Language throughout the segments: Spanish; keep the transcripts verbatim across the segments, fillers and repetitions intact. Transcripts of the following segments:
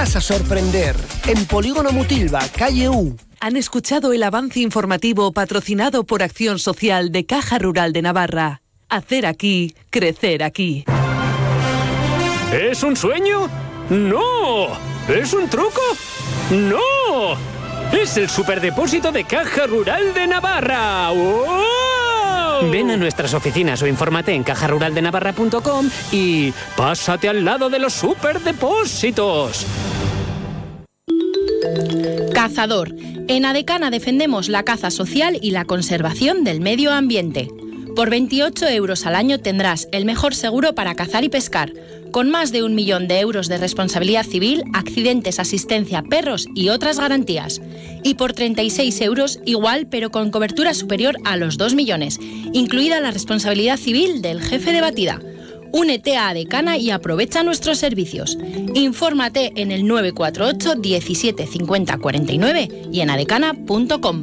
vas a sorprender. En Polígono Mutilva, calle U. Han escuchado el avance informativo patrocinado por Acción Social de Caja Rural de Navarra. Hacer aquí, crecer aquí. ¿Es un sueño? ¡No! ¿Es un truco? ¡No! ¡Es el superdepósito de Caja Rural de Navarra! ¡Oh! Ven a nuestras oficinas o infórmate en caja rural de navarra punto com y pásate al lado de los superdepósitos. Cazador. En Adecana defendemos la caza social y la conservación del medio ambiente. Por veintiocho euros al año tendrás el mejor seguro para cazar y pescar, con más de un millón de euros de responsabilidad civil, accidentes, asistencia, perros y otras garantías. Y por treinta y seis euros igual, pero con cobertura superior a los dos millones, incluida la responsabilidad civil del jefe de batida. Únete a Adecana y aprovecha nuestros servicios. Infórmate en el nueve cuatro ocho diecisiete cincuenta cuarenta y nueve y en adecana punto com.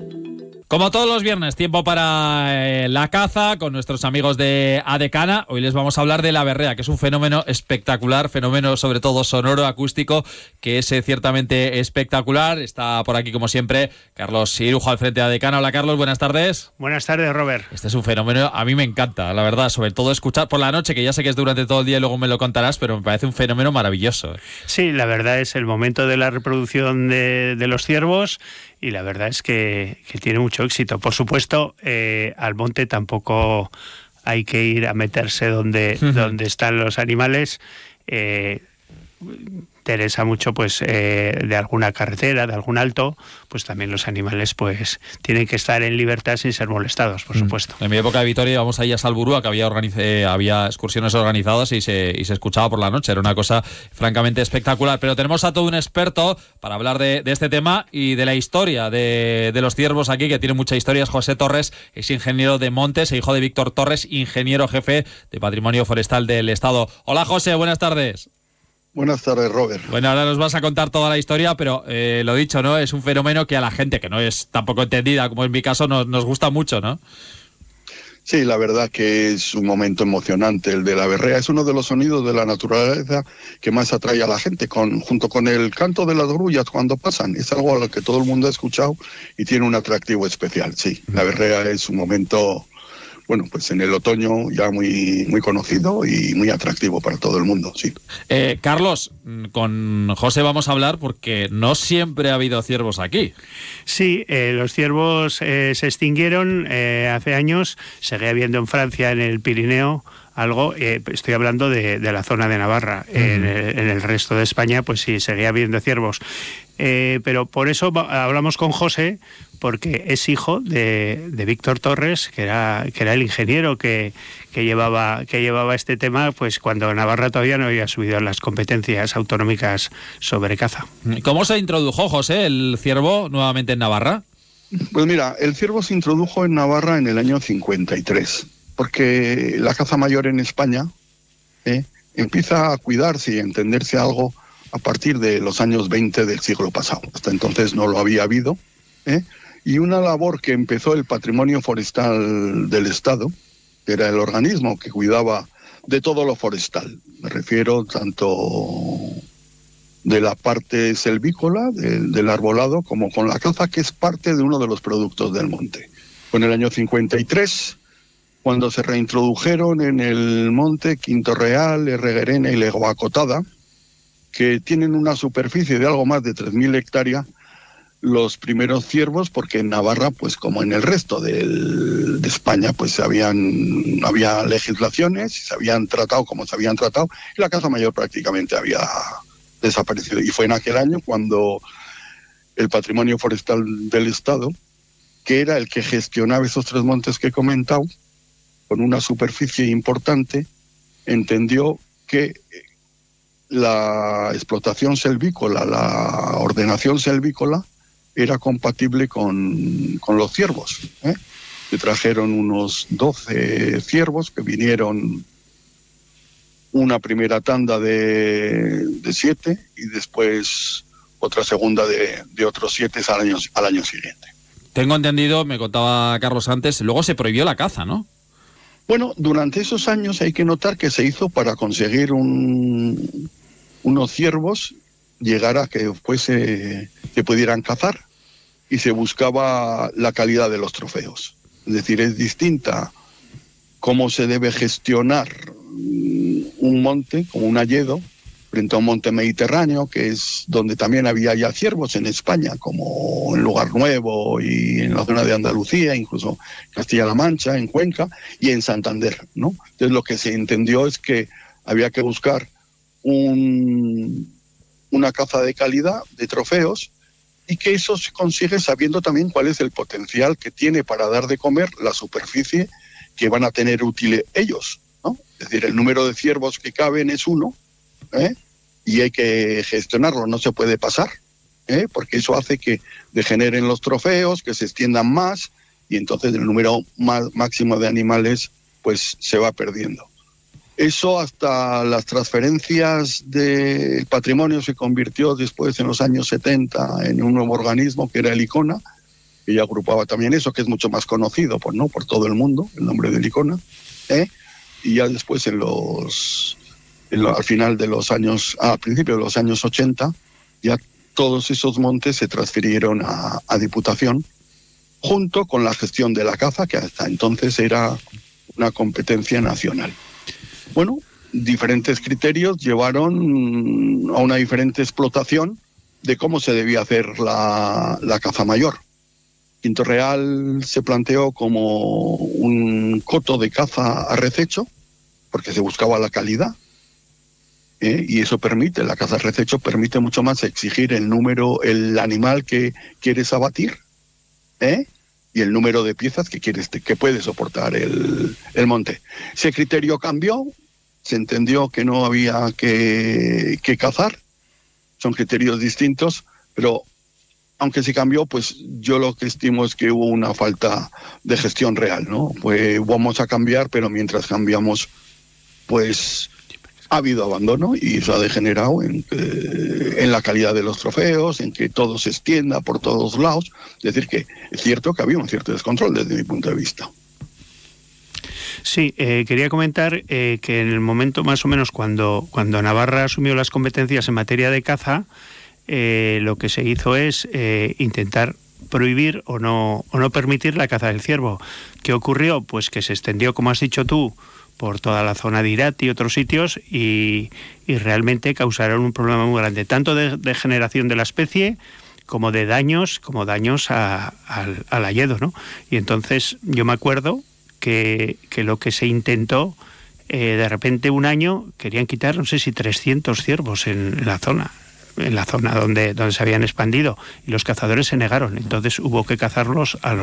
Como todos los viernes, tiempo para eh, la caza con nuestros amigos de Adecana. Hoy les vamos a hablar de la berrea, que es un fenómeno espectacular, fenómeno sobre todo sonoro, acústico, que es eh, ciertamente espectacular. Está por aquí, como siempre, Carlos Cirujo al frente de Adecana. Hola, Carlos, buenas tardes. Buenas tardes, Robert. Este es un fenómeno, a mí me encanta, la verdad, sobre todo escuchar por la noche, que ya sé que es durante todo el día y luego me lo contarás, pero me parece un fenómeno maravilloso. Sí, la verdad es el momento de la reproducción de, de los ciervos. Y la verdad es que, que tiene mucho éxito. Por supuesto, eh, al monte tampoco hay que ir a meterse donde, uh-huh. donde están los animales. Eh, interesa mucho, pues, eh, de alguna carretera, de algún alto, pues también los animales, pues, tienen que estar en libertad sin ser molestados, por supuesto. En mi época de Vitoria íbamos ahí a Salburúa, que había organice, había excursiones organizadas y se, y se escuchaba por la noche. Era una cosa francamente espectacular. Pero tenemos a todo un experto para hablar de, de este tema y de la historia de, de los ciervos aquí, que tiene mucha historia. Es José Torres, es ingeniero de montes e hijo de Víctor Torres, ingeniero jefe de Patrimonio Forestal del Estado. Hola, José, buenas tardes. Buenas tardes, Robert. Bueno, ahora nos vas a contar toda la historia, pero eh, lo dicho, ¿no? Es un fenómeno que a la gente, que no es tampoco entendida, como en mi caso, nos, nos gusta mucho, ¿no? Sí, la verdad que es un momento emocionante el de la berrea. Es uno de los sonidos de la naturaleza que más atrae a la gente, con, junto con el canto de las grullas cuando pasan. Es algo a lo que todo el mundo ha escuchado y tiene un atractivo especial, sí. La berrea es un momento... Bueno, pues en el otoño ya muy muy conocido y muy atractivo para todo el mundo, sí. Eh, Carlos, con José vamos a hablar porque no siempre ha habido ciervos aquí. Sí, eh, los ciervos eh, se extinguieron eh, hace años, seguía habiendo en Francia, en el Pirineo, algo, eh, estoy hablando de, de la zona de Navarra, uh-huh. en, el, en el resto de España pues sí, seguía habiendo ciervos. Eh, pero por eso hablamos con José, porque es hijo de, de Víctor Torres, que era, que era el ingeniero que, que, llevaba, que llevaba este tema pues cuando Navarra todavía no había subido las competencias autonómicas sobre caza. ¿Cómo se introdujo, José, el ciervo nuevamente en Navarra? Pues mira, el ciervo se introdujo en Navarra en el año cincuenta y tres, porque la caza mayor en España eh, empieza a cuidarse y a entenderse algo a partir de los años veinte del siglo pasado. Hasta entonces no lo había habido, ¿eh? Y una labor que empezó el Patrimonio Forestal del Estado, que era el organismo que cuidaba de todo lo forestal. Me refiero tanto de la parte selvícola, de, del arbolado, como con la caza, que es parte de uno de los productos del monte. Fue en el año cincuenta y tres, cuando se reintrodujeron en el monte Quinto Real, Erreguerena y Leguacotada, que tienen una superficie de algo más de tres mil hectáreas, los primeros ciervos, porque en Navarra, pues como en el resto del, de España, pues habían, había legislaciones, se habían tratado como se habían tratado, y la caza mayor prácticamente había desaparecido. Y fue en aquel año cuando el Patrimonio Forestal del Estado, que era el que gestionaba esos tres montes que he comentado, con una superficie importante, entendió que la explotación selvícola, la ordenación selvícola, era compatible con, con los ciervos, ¿eh? Se trajeron unos doce ciervos que vinieron una primera tanda de, de siete y después otra segunda de, de otros siete al año, al año siguiente. Tengo entendido, me contaba Carlos antes, luego se prohibió la caza, ¿no? Bueno, durante esos años hay que notar que se hizo para conseguir un... unos ciervos llegar a que fuese, que pudieran cazar, y se buscaba la calidad de los trofeos. Es decir, es distinta cómo se debe gestionar un monte, como un hayedo, frente a un monte mediterráneo, que es donde también había ya ciervos en España, como en Lugar Nuevo y en la zona de Andalucía, incluso Castilla-La Mancha, en Cuenca y en Santander, ¿no? Entonces lo que se entendió es que había que buscar un, una caza de calidad, de trofeos, y que eso se consigue sabiendo también cuál es el potencial que tiene para dar de comer la superficie que van a tener útil ellos, ¿no? Es decir, el número de ciervos que caben es uno, ¿eh? Y hay que gestionarlo, no se puede pasar, ¿eh? Porque eso hace que degeneren los trofeos, que se extiendan más, y entonces el número más, máximo de animales pues se va perdiendo. Eso hasta las transferencias del patrimonio se convirtió después en los años setenta en un nuevo organismo que era el ICONA, que ya agrupaba también eso, que es mucho más conocido por, ¿no? por todo el mundo, el nombre del ICONA, ¿eh? Y ya después en los... al final de los años, a principios de los años ochenta, ya todos esos montes se transfirieron a, a Diputación, junto con la gestión de la caza, que hasta entonces era una competencia nacional. Bueno, diferentes criterios llevaron a una diferente explotación de cómo se debía hacer la, la caza mayor. Quinto Real se planteó como un coto de caza a rececho, porque se buscaba la calidad. ¿Eh? Y eso permite, la caza rececho permite mucho más exigir el número, el animal que quieres abatir, ¿eh? Y el número de piezas que quieres, que puede soportar el, el monte. Ese criterio cambió, se entendió que no había que, que cazar, son criterios distintos, pero aunque se cambió, pues yo lo que estimo es que hubo una falta de gestión real, ¿no? Pues vamos a cambiar, pero mientras cambiamos, pues ha habido abandono y eso ha degenerado en, eh, en la calidad de los trofeos, en que todo se extienda por todos lados. Es decir, que es cierto que había un cierto descontrol desde mi punto de vista. Sí, eh, quería comentar eh, que en el momento más o menos cuando, cuando Navarra asumió las competencias en materia de caza, eh, lo que se hizo es eh, intentar prohibir o no, o no permitir la caza del ciervo. ¿Qué ocurrió? Pues que se extendió, como has dicho tú, por toda la zona de Irati y otros sitios y, y realmente causaron un problema muy grande, tanto de degeneración de la especie como de daños, como daños a, a, al hayedo, ¿no? Y entonces yo me acuerdo que, que lo que se intentó, eh, de repente un año querían quitar, no sé si trescientos ciervos en, en la zona, en la zona donde, donde se habían expandido, y los cazadores se negaron, entonces hubo que cazarlos a los